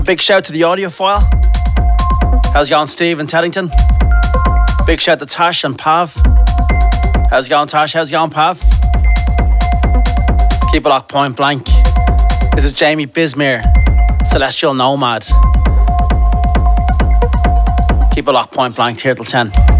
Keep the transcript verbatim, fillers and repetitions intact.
big shout to the audiophile. How's it going, Steve in Teddington? Big shout to Tash and Pav. How's it going, Tash? How's it going, Pav? Keep it locked, point blank. This is Jamie Bismere, Celestial Nomad. Keep it locked, point blank, here till ten.